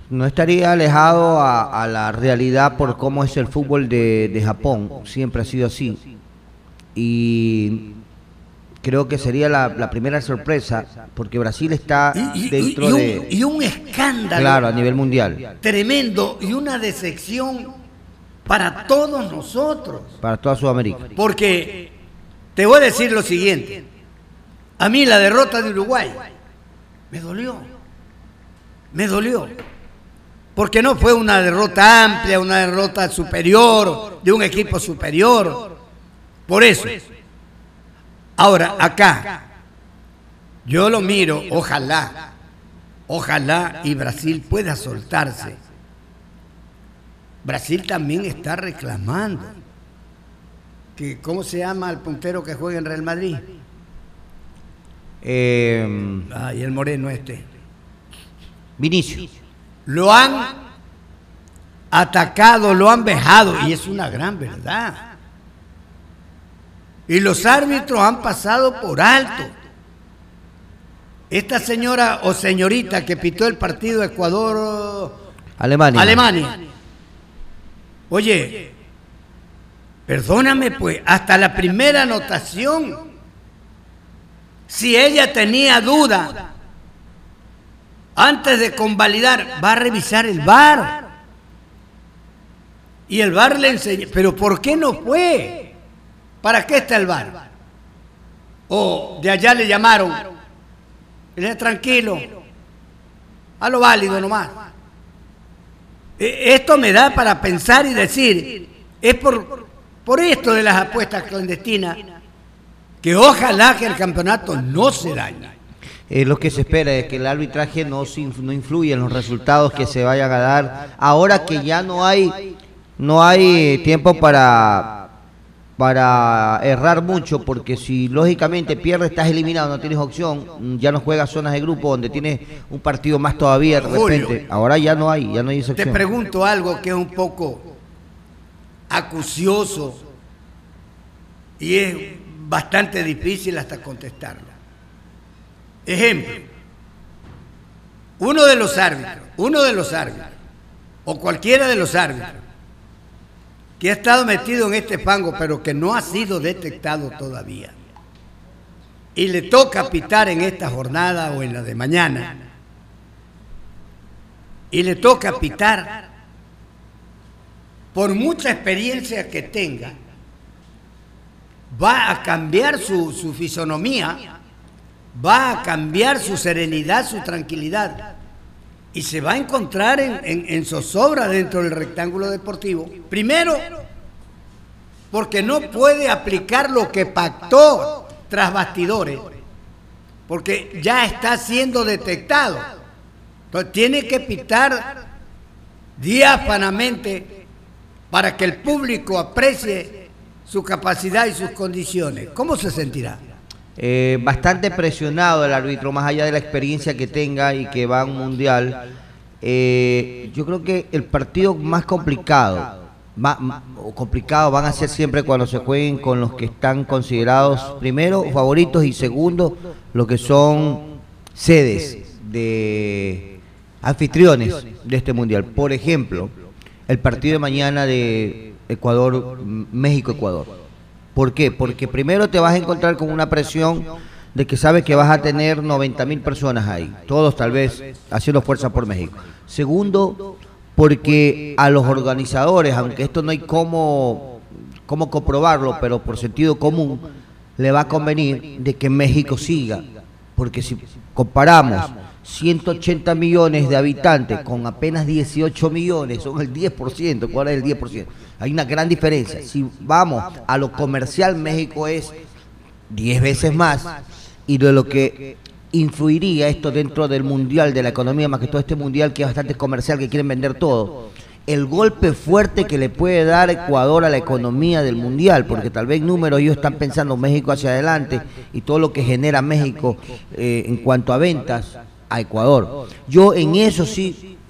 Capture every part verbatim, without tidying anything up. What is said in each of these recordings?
No estaría alejado a, a la realidad por cómo es el fútbol de, de Japón, siempre ha sido así. Y creo que sería la, la primera sorpresa, porque Brasil está y, y, dentro y un, de... Y un escándalo. Claro, a nivel mundial. Tremendo y una decepción para todos nosotros. Para toda Sudamérica. Porque te voy a decir lo siguiente. A mí la derrota de Uruguay me dolió. Me dolió. Porque no fue una derrota amplia, una derrota superior, de un equipo superior. Por eso. Ahora, acá, yo lo miro, ojalá, ojalá y Brasil pueda soltarse. Brasil también está reclamando. Que, ¿cómo se llama el puntero que juega en Real Madrid? Eh, Ay, el moreno este. Vinicius. Lo han atacado, lo han vejado, y es una gran verdad. Y los árbitros han pasado por alto. Esta señora o señorita que pitó el partido Ecuador-Alemania. Alemania. Oye, perdóname pues, hasta la primera anotación, si ella tenía duda, antes de convalidar, va a revisar el V A R. Y el V A R le enseña, pero ¿por qué no fue? ¿Para qué está el V A R? O de allá le llamaron, tranquilo, a lo válido nomás. Esto me da para pensar y decir, es por, por esto de las apuestas clandestinas, que ojalá que el campeonato no se dañe. Eh, lo que se espera es que el arbitraje no, no influya en los resultados que se vayan a dar. Ahora que ya no hay, no hay tiempo para, para errar mucho, porque si lógicamente pierdes, estás eliminado, no tienes opción, ya no juegas zonas de grupo donde tienes un partido más todavía de repente. Ahora ya no hay, ya no hay esa opción. Te pregunto algo que es un poco acucioso y es bastante difícil hasta contestarlo. Ejemplo, uno de los árbitros, uno de los árbitros, o cualquiera de los árbitros, que ha estado metido en este fango, pero que no ha sido detectado todavía, y le toca pitar en esta jornada o en la de mañana, y le toca pitar, por mucha experiencia que tenga, va a cambiar su, su fisonomía, va a cambiar su serenidad, su tranquilidad, y se va a encontrar en, en, en zozobra dentro del rectángulo deportivo. Primero, porque no puede aplicar lo que pactó tras bastidores, porque ya está siendo detectado. Entonces tiene que pitar diáfanamente para que el público aprecie su capacidad y sus condiciones. ¿Cómo se sentirá? Eh, bastante presionado el árbitro, más allá de la experiencia que tenga y que va a un mundial. Eh, yo creo que el partido más complicado, más, o complicado van a ser siempre cuando se jueguen con los que están considerados primero favoritos y segundo los que son sedes de anfitriones de este mundial. Por ejemplo, el partido de mañana de Ecuador, México-Ecuador. ¿Por qué? Porque primero te vas a encontrar con una presión de que sabes que vas a tener noventa mil personas ahí, todos tal vez haciendo fuerza por México. Segundo, porque a los organizadores, aunque esto no hay cómo, cómo comprobarlo, pero por sentido común, le va a convenir de que México siga, porque si comparamos ciento ochenta millones de habitantes con apenas dieciocho millones, son el diez por ciento. ¿Cuál es el diez por ciento? Hay una gran diferencia. Si vamos a lo comercial, México es diez veces más, y de lo que influiría esto dentro del mundial, de la economía, más que todo este mundial que es bastante comercial, que quieren vender todo, el golpe fuerte que le puede dar Ecuador a la economía del mundial, porque tal vez en números ellos están pensando México hacia adelante y todo lo que genera México eh, en cuanto a ventas a Ecuador. Yo en eso sí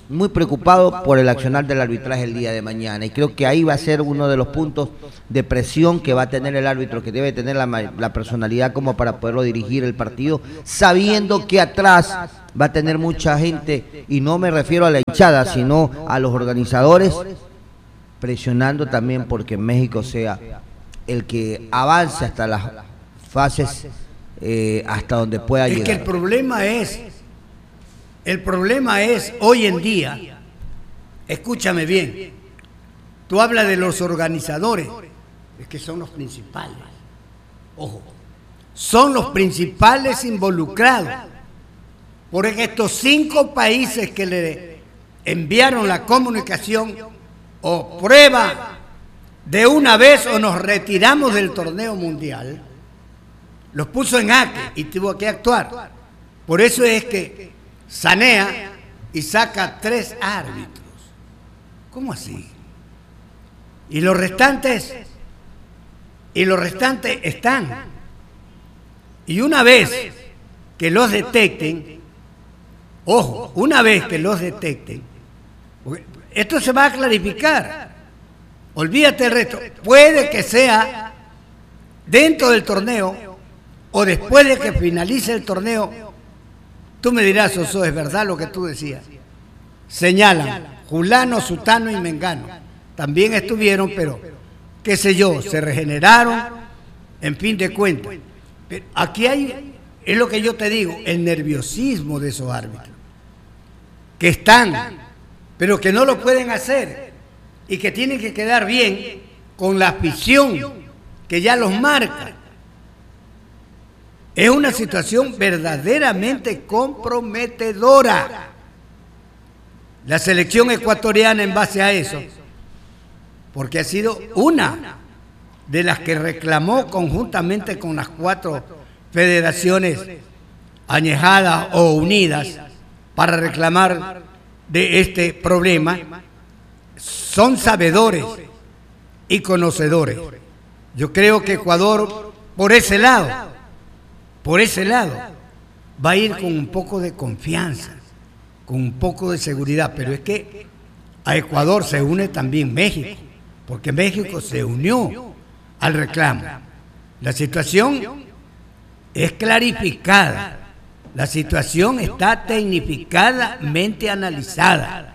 muy preocupado por el accionar del arbitraje el día de mañana, y creo que ahí va a ser uno de los puntos de presión que va a tener el árbitro, que debe tener la, la personalidad como para poderlo dirigir el partido, sabiendo que atrás va a tener mucha gente, y no me refiero a la hinchada, sino a los organizadores, presionando también porque México sea el que avance hasta las fases, eh, hasta donde pueda llegar. Es que el problema es, el problema es hoy en día, escúchame bien, tú hablas de los organizadores, es que son los principales, ojo, son los principales involucrados, porque estos cinco países que le enviaron la comunicación, o prueba de una vez o nos retiramos del torneo mundial, los puso en jaque y tuvo que actuar. Por eso es que sanea y saca tres árbitros. ¿Cómo así? Y los restantes, y los restantes están. Y una vez que los detecten, ojo, una vez que los detecten, esto se va a clarificar. Olvídate el resto. Puede que sea dentro del torneo o después de que finalice el torneo. Tú me dirás, Oso, es verdad lo que tú decías. Señalan, Julano, Sutano y Mengano. También estuvieron, pero qué sé yo, se regeneraron, en fin de cuentas. Pero aquí hay, es lo que yo te digo, el nerviosismo de esos árbitros. Que están, pero que no lo pueden hacer. Y que tienen que quedar bien con la afición que ya los marca. Es una situación verdaderamente comprometedora. La selección ecuatoriana, en base a eso, porque ha sido una de las que reclamó conjuntamente con las cuatro federaciones añejadas o unidas para reclamar de este problema, son sabedores y conocedores. Yo creo que Ecuador, por ese lado, por ese lado, va a ir con un poco de confianza, con un poco de seguridad, pero es que a Ecuador se une también México, porque México se unió al reclamo. La situación es clarificada, la situación está tecnificadamente analizada.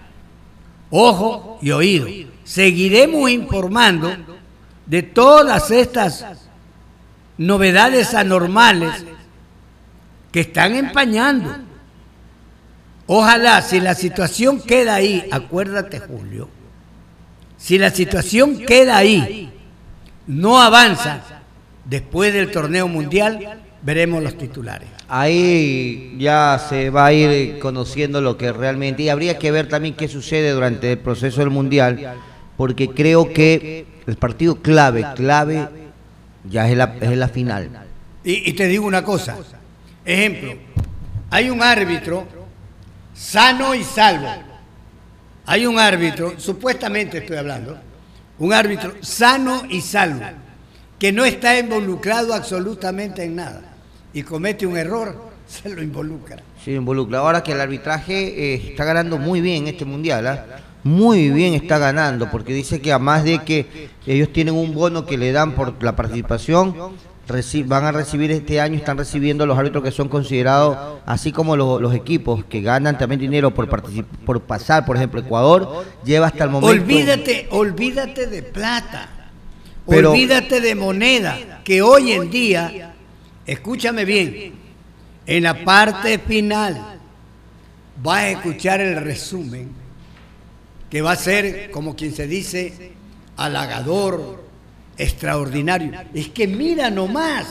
Ojo y oído. Seguiremos informando de todas estas novedades anormales que están empañando. Ojalá, si la situación queda ahí, acuérdate, Julio, si la situación queda ahí, no avanza, después del torneo mundial, veremos los titulares. Ahí ya se va a ir conociendo lo que realmente, y habría que ver también qué sucede durante el proceso del mundial, porque creo que el partido clave, clave, ya es la, es la final. Y, y te digo una cosa, ejemplo, hay un árbitro sano y salvo, hay un árbitro, supuestamente estoy hablando, un árbitro sano y salvo, que no está involucrado absolutamente en nada, y comete un error, se lo involucra. Se involucra. Ahora que el arbitraje eh, está ganando muy bien este mundial, ¿eh? Muy bien está ganando, porque dice que además de que ellos tienen un bono que le dan por la participación, van a recibir este año, están recibiendo los árbitros que son considerados, así como los, los equipos que ganan también dinero por, por pasar, por ejemplo, Ecuador lleva hasta el momento... Olvídate, olvídate de plata, pero, olvídate de moneda, que hoy en día... Escúchame bien, en la parte final vas a escuchar el resumen, que va a ser, como quien se dice, halagador, extraordinario. Es que mira nomás,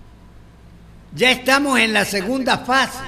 ya estamos en la segunda fase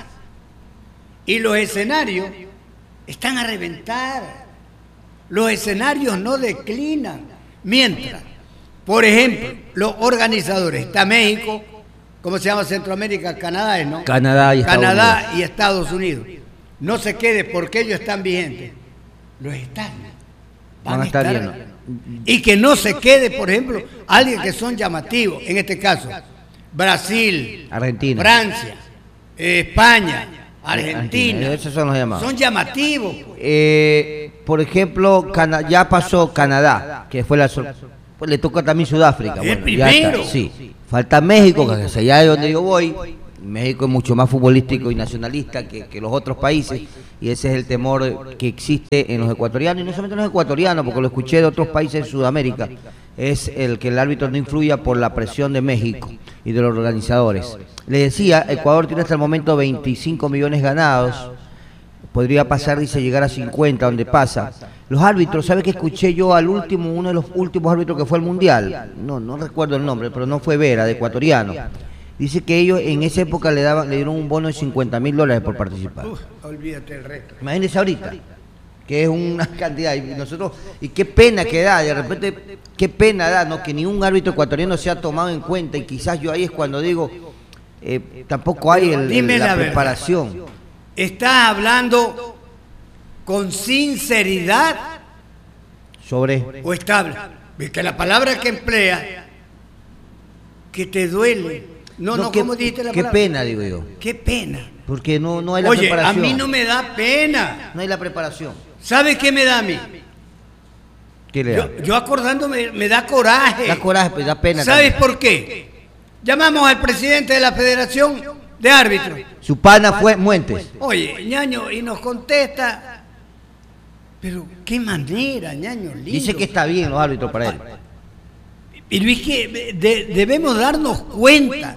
y los escenarios están a reventar, los escenarios no declinan, mientras, por ejemplo, los organizadores, está México, ¿cómo se llama Centroamérica? Canadá, ¿no? Canadá y Estados Canadá Unidos. y Estados Unidos. No se quede porque ellos están vigentes. Los estadios van, van a estar llenos. Y que no se quede, por ejemplo, alguien que son llamativos. En este caso, Brasil, Argentina, Francia, eh, España, Argentina. Argentina. Esos son los llamados. Son llamativos. Eh, por ejemplo, Cana ya pasó Canadá, que fue la sor pues le toca también Sudáfrica. El bueno, primero. Ya está, sí. Falta México, que es allá de donde yo voy. México es mucho más futbolístico y nacionalista que, que los otros países, y ese es el temor que existe en los ecuatorianos, y no solamente en los ecuatorianos, porque lo escuché de otros países de Sudamérica, es el que el árbitro no influya por la presión de México y de los organizadores. Le decía, Ecuador tiene hasta el momento veinticinco millones ganados, podría pasar, dice, llegar a cincuenta, donde pasa. Los árbitros, ¿sabe que escuché yo al último, uno de los últimos árbitros que fue al Mundial? No, no recuerdo el nombre, pero no fue Vera, de ecuatoriano. Dice que ellos en esa época le daban, le dieron un bono de cincuenta mil dólares por participar. Uf, olvídate el resto. Imagínense ahorita, que es una cantidad, y nosotros, y qué pena que da, de repente, qué pena da, ¿no? Que ni un árbitro ecuatoriano se ha tomado en cuenta, y quizás yo ahí es cuando digo, eh, tampoco hay el, Dime el, la, la preparación. Verdad. ¿Estás hablando con sinceridad Sobre. o está? Es que la palabra que emplea, que te duele. No, no, no qué, ¿cómo dijiste la qué palabra? Qué pena, digo yo. Qué pena. Porque no, no hay la Oye, preparación. a mí no me da pena. No hay la preparación. ¿Sabes qué me da a mí? ¿Qué le da? Yo, yo acordándome, me da coraje. Da coraje, pues da pena. ¿Sabes también. por qué? Llamamos al presidente de la Federación de Árbitros. Su pana fue Muentes. Oye, ñaño, y nos contesta, pero qué manera, ñaño, lindo. Dice que está bien los árbitros para él. Y Luis, que de, debemos darnos cuenta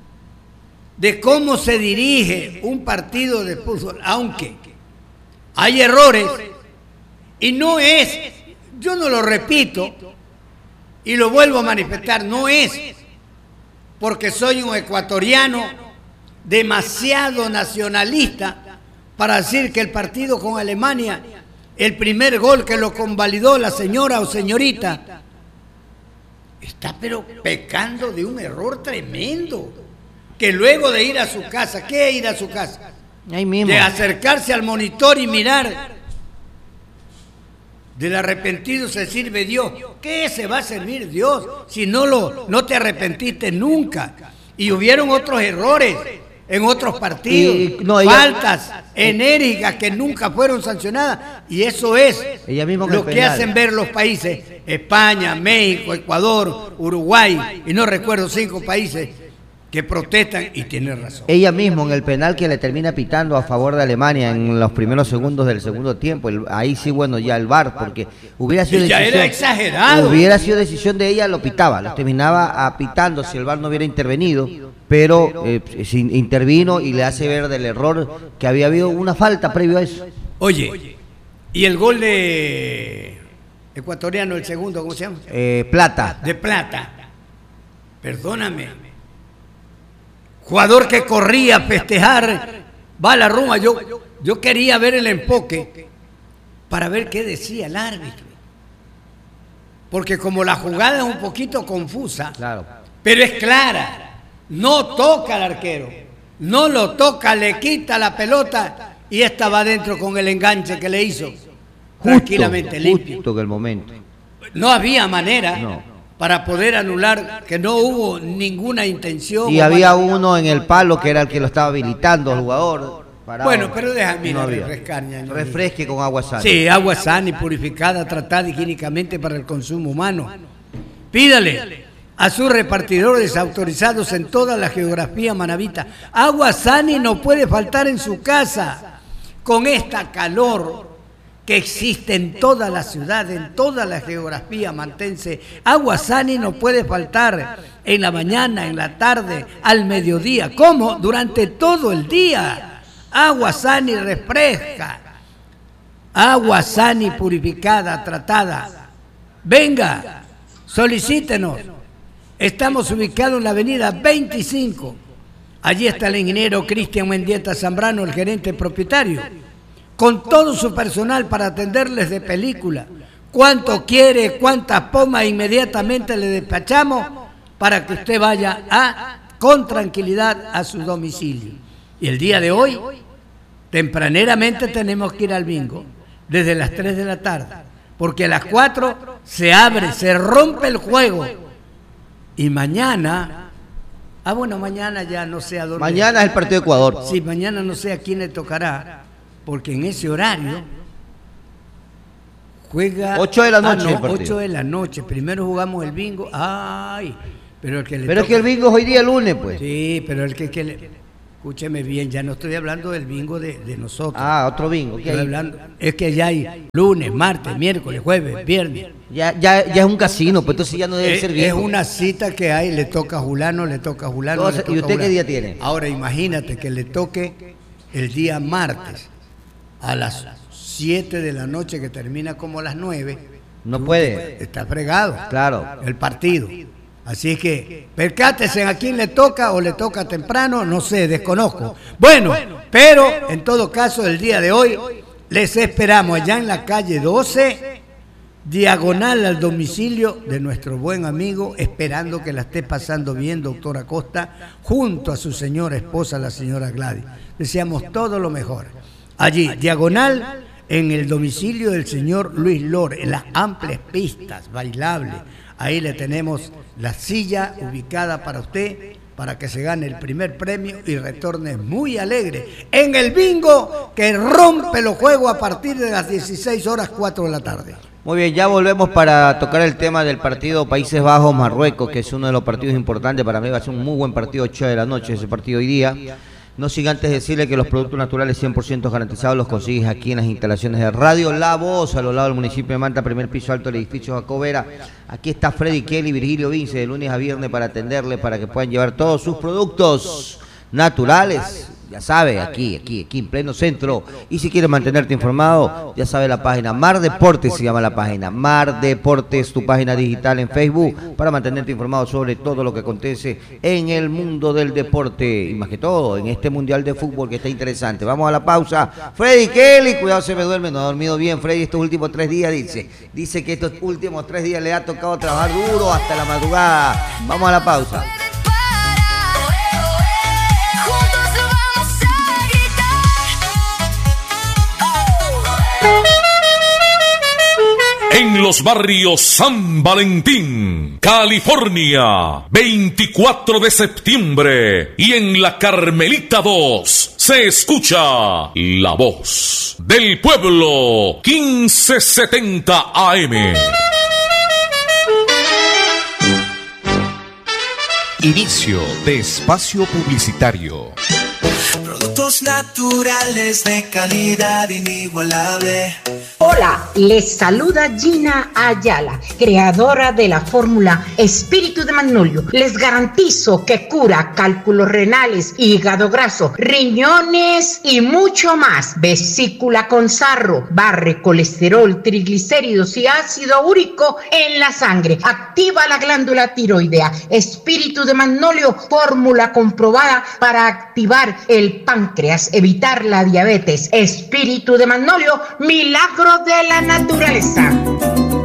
de cómo se dirige un partido de fútbol, aunque hay errores, y no es, yo no lo repito, y lo vuelvo a manifestar, no es porque soy un ecuatoriano demasiado nacionalista para decir que el partido con Alemania, el primer gol que lo convalidó la señora o señorita, está pero pecando de un error tremendo, que luego de ir a su casa, ¿qué es ir a su casa? Ahí mismo. De acercarse al monitor y mirar, del arrepentido se sirve Dios. ¿Qué se va a servir Dios si no, lo, no te arrepentiste nunca? Y hubieron otros errores en otros partidos, y, no, ella, faltas enérgicas que nunca fueron sancionadas, y eso es ella misma lo que penal. hacen ver los países, España, México, Ecuador, Uruguay, y no recuerdo cinco países que protestan, y tiene razón. Ella misma en el penal que le termina pitando a favor de Alemania en los primeros segundos del segundo tiempo, el, ahí sí, bueno, ya el V A R, porque hubiera sido ya decisión, era exagerado. Hubiera sido decisión de ella, lo pitaba, lo terminaba apitando si el V A R no hubiera intervenido, pero eh, intervino y le hace ver del error que había habido una falta previo a eso. Oye, ¿y el gol de ecuatoriano, el segundo, cómo se llama? Eh, Plata. De Plata. Perdóname. Jugador que corría a festejar, va a la Roma. Yo, yo quería ver el enfoque para ver qué decía el árbitro. Porque como la jugada es un poquito confusa, Claro. pero es clara. No toca al arquero, no lo toca, le quita la pelota y esta va adentro con el enganche que le hizo. Tranquilamente limpio. Justo que el momento. No había manera No. para poder anular, que no hubo ninguna intención. Y había uno en el palo que era el que lo estaba habilitando al jugador. Parado. Bueno, pero déjame No no había. refrescar. Ya, no. Refresque con agua sana. Sí, agua sana y purificada, tratada higiénicamente para el consumo humano. Pídale a sus repartidores autorizados en toda la geografía manabita. Agua Sani no puede faltar en su casa. Con esta calor que existe en toda la ciudad, en toda la geografía mantense, Agua Sani no puede faltar en la mañana, en la tarde, al mediodía. ¿Cómo? Durante todo el día. Agua Sani refresca. Agua Sani purificada, tratada. Venga, solicítenos. Estamos ubicados en la avenida veinticinco. Allí está el ingeniero Cristian Mendieta Zambrano, el gerente propietario, con todo su personal para atenderles de película. ¿Cuánto quiere? ¿Cuántas pomas? Inmediatamente le despachamos para que usted vaya a, con tranquilidad a su domicilio. Y el día de hoy, tempraneramente tenemos que ir al bingo, desde las tres de la tarde, porque a las cuatro se abre, se rompe el juego. Y mañana Ah, bueno, mañana ya no sé a dónde. Mañana es el partido de Ecuador. Sí, mañana no sé a quién le tocará, porque en ese horario juega... ocho de la noche. Ah, no, ocho de la noche. Primero jugamos el bingo. Ay, pero el que le Pero toca... es que el bingo es hoy día lunes, pues. Sí, pero el que... que le... Escúcheme bien, ya no estoy hablando del bingo de, de nosotros. Ah, otro bingo. Estoy hablando, es que ya hay lunes, martes, miércoles, jueves, viernes. Ya, ya, ya es un casino, pues entonces ya no debe es, ser bingo. Es una cita que hay, le toca a Julano, le toca a Julano. Entonces, le toca ¿y usted a qué día tiene? Ahora imagínate que le toque el día martes a las siete de la noche, que termina como a las nueve. No puede. Está fregado. Claro. El partido. Así que, percátese a quién le toca o le toca temprano, no sé, desconozco. Bueno, pero en todo caso, el día de hoy les esperamos allá en la calle doce, diagonal al domicilio de nuestro buen amigo, esperando que la esté pasando bien, doctor Acosta, junto a su señora esposa, la señora Gladys. Deseamos todo lo mejor. Allí, diagonal, en el domicilio del señor Luis Lore, en las amplias pistas bailables. Ahí le tenemos la silla ubicada para usted, para que se gane el primer premio y retorne muy alegre en el bingo que rompe los juegos a partir de las dieciséis horas cuatro de la tarde. Muy bien, ya volvemos para tocar el tema del partido Países Bajos-Marruecos, que es uno de los partidos importantes. Para mí va a ser un muy buen partido, ocho de la noche ese partido hoy día. No sin antes decirle que los productos naturales cien por ciento garantizados los consigues aquí en las instalaciones de Radio La Voz, a los lados del municipio de Manta, primer piso alto del edificio Jacobera. Aquí está Freddy Kelly, Virgilio Vince, de lunes a viernes para atenderle, para que puedan llevar todos sus productos naturales. Ya sabe, aquí, aquí, aquí en pleno centro. Y si quieres mantenerte informado, ya sabe la página Mar Deportes, se llama la página Mar Deportes, tu página digital en Facebook, para mantenerte informado sobre todo lo que acontece en el mundo del deporte, y más que todo en este Mundial de Fútbol que está interesante. Vamos a la pausa. Freddy Kelly, cuidado, se me duerme, no ha dormido bien Freddy estos últimos tres días, dice. Dice que estos últimos tres días le ha tocado trabajar duro hasta la madrugada. Vamos a la pausa. En los barrios San Valentín, California, veinticuatro de septiembre, y en la Carmelita dos, se escucha La Voz del Pueblo, quince setenta A M. Inicio de espacio publicitario. Productos naturales de calidad inigualable. Hola, les saluda Gina Ayala, creadora de la fórmula Espíritu de Magnolio. Les garantizo que cura cálculos renales, hígado graso, riñones y mucho más. Vesícula con sarro, barre colesterol, triglicéridos y ácido úrico en la sangre. Activa la glándula tiroidea. Espíritu de Magnolio, fórmula comprobada para activar el páncreas, evitar la diabetes. Espíritu de Magnolio, milagro de la naturaleza.